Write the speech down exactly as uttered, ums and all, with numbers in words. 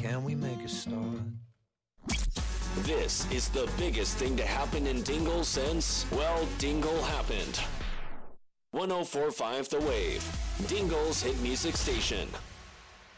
can we make a start? This is the biggest thing to happen in Dingle since, well, Dingle happened. one oh four point five The Wave, Dingle's hit music station.